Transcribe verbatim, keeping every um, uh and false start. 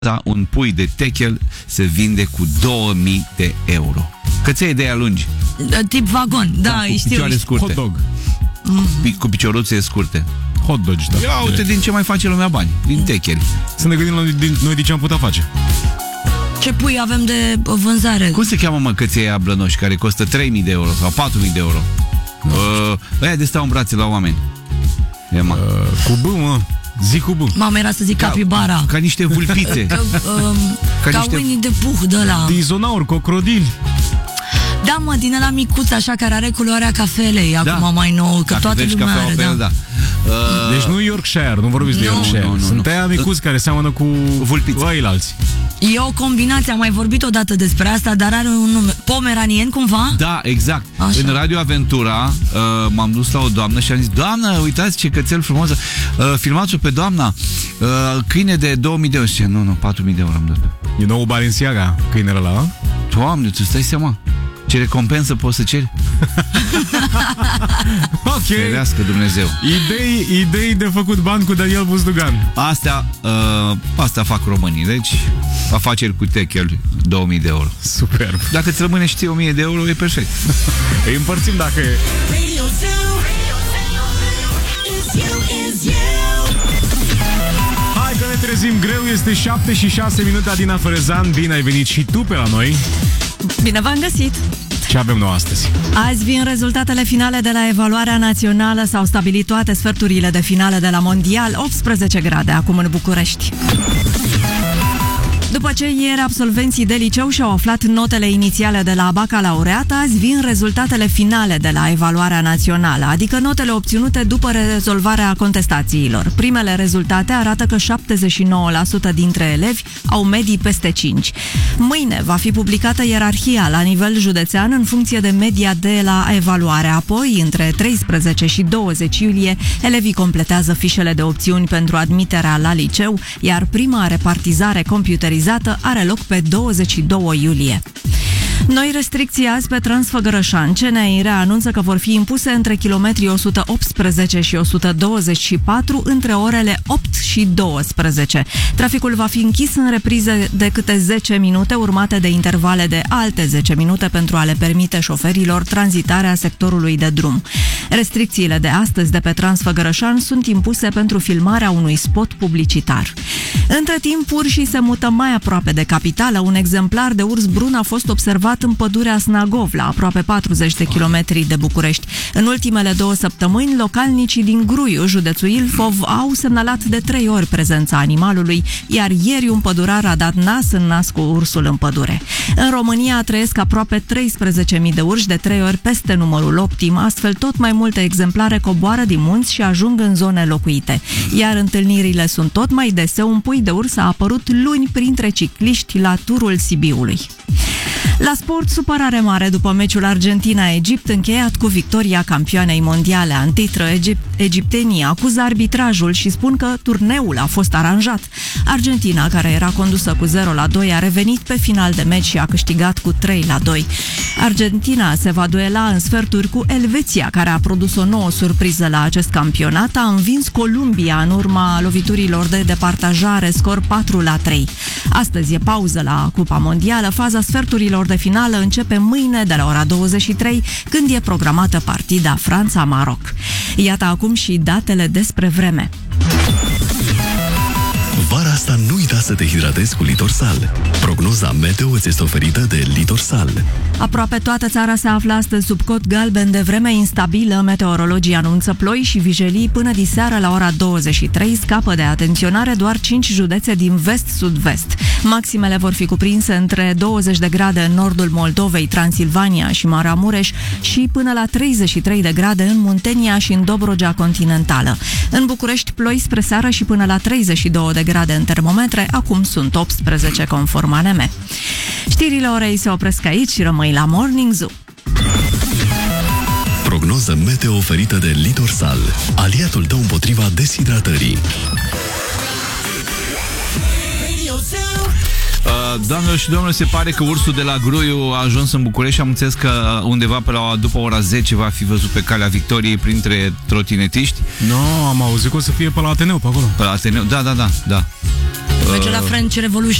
un pui de techel se vinde cu două mii de euro. Căței de aia lungi. Tip vagon, da, da cu știu. picioare scurte. Hot dog. Mm. Cu picioruțe scurte. Hot dog, da. Ia uite din ce mai face lumea bani. Din techeli. Să ne gândim noi, noi de ce am putea face. Ce pui avem de vânzare? Cum se cheamă, mă, căței aia blănoși care costă trei mii de euro sau patru mii de euro? Uh, aia de stau în brațe la oameni. E, mă. Uh, cu B, mă. Zic cu B. Mama era să zic ca, capibara. Ca niște vulpițe. Ca, um, ca ca niște... uinii de puh de ăla. Dizonauri, cocrodili. Da, mă, din ăla micuț, așa, care are culoarea cafelei, da. Acum mai nou, că toată lumea are, da. da. Uh... Deci nu Yorkshire, nu vorbiți de no, Yorkshire. Nu, nu, Sunt nu. aia micuți care seamănă cu vulpiți. ăilalți. E o combinație, am mai vorbit odată despre asta, dar are un nume. Pomeranien, cumva? Da, exact. Așa. În Radio Aventura uh, m-am dus la o doamnă și am zis: doamnă, uitați ce cățel frumos, uh, filmați-o pe doamna, uh, câine de două mii de euro. Și nu, nu, patru mii de euro am dat. E nou Balenciaga, câinele ăla. Doamne, tu stai seama ce recompensă poți să ceri? Ok. Ferească Dumnezeu. Idei, idei de făcut bani cu Daniel Buzdugan. Astea, uh, astea fac românii. Deci, afaceri cu techel, două mii de euro. Superb. Dacă îți rămâne și ție o mie de euro, e perfect. Îi împărțim dacă e. Hai că ne trezim greu, este șapte și șase minute. Adina Ferezan, bine ai venit și tu pe la noi. Bine v-am găsit! Ce avem noi astăzi? Azi vin rezultatele finale de la evaluarea națională. S-au stabilit toate sferturile de finale de la Mondial. optsprezece grade acum în București. După ce ieri absolvenții de liceu și-au aflat notele inițiale de la bacalaureat, azi vin rezultatele finale de la evaluarea națională, adică notele obținute după rezolvarea contestațiilor. Primele rezultate arată că șaptezeci și nouă la sută dintre elevi au medii peste cinci. Mâine va fi publicată ierarhia la nivel județean în funcție de media de la evaluare. Apoi, între treisprezece și douăzeci iulie, elevii completează fișele de opțiuni pentru admiterea la liceu, iar prima repartizare computerizată are loc pe douăzeci și doi iulie. Noi restricții azi pe Transfăgărășan. C N I R anunță că vor fi impuse între kilometrii o sută optsprezece și o sută douăzeci și patru între orele opt și douăsprezece. Traficul va fi închis în reprize de câte zece minute, urmate de intervale de alte zece minute pentru a le permite șoferilor tranzitarea sectorului de drum. Restricțiile de astăzi de pe Transfăgărășan sunt impuse pentru filmarea unui spot publicitar. Între timp, urșii se mută mai aproape de capitală. Un exemplar de urs brun a fost observat în pădurea Snagov, la aproape patruzeci de kilometri de București. În ultimele două săptămâni, localnicii din Gruiu, județul Ilfov, au semnalat de trei ori prezența animalului, iar ieri un pădurar a dat nas în nas cu ursul în pădure. În România trăiesc aproape treisprezece mii de urși, de trei ori peste numărul optim, astfel tot mai multe exemplare coboară din munți și ajung în zone locuite. Iar întâlnirile sunt tot mai dese. Un pui de urs a apărut luni printre cicliști la turul Sibiului. La sport, supărare mare după meciul Argentina-Egipt, încheiat cu victoria campioanei mondiale în titră. Egip- egiptenii acuză arbitrajul și spun că turneul a fost aranjat. Argentina, care era condusă cu zero la doi, a revenit pe final de meci și a câștigat cu trei la doi. Argentina se va duela în sferturi cu Elveția, care a produs o nouă surpriză la acest campionat. A învins Columbia în urma loviturilor de departajare, scor patru la trei. Astăzi e pauză la Cupa Mondială. Faza sferturilor de finală începe mâine de la ora douăzeci și trei, când e programată partida Franța-Maroc. Iată acum și datele despre vreme. Vara asta nu uita să te hidratezi cu Litorsal. Prognoza meteo îți este oferită de Litorsal. Aproape toată țara se află astăzi sub cod galben de vreme instabilă. Meteorologii anunță ploi și vijelii până diseară la ora douăzeci și trei. Scapă de atenționare doar cinci județe din vest-sud-vest. Maximele vor fi cuprinse între douăzeci de grade în nordul Moldovei, Transilvania și Maramureș și până la treizeci și trei de grade în Muntenia și în Dobrogea continentală. În București ploi spre seară și până la treizeci și două de grade în termometre, acum sunt optsprezece conform A N M. Știrile orei se opresc aici și rămâi la Morning Zoo. Prognoză meteo oferită de Litorsal, aliatul tău împotriva deshidratării. doamnelor și domnilor, se pare că ursul de la Gruiu a ajuns în București și am înțeles că undeva pe la, după ora zece va fi văzut pe Calea Victoriei printre trotinetiști. Nu, no, am auzit că o să fie pe la Ateneu, pe acolo. Pe la Ateneu, da, da, da, da. Merge la French Revolution.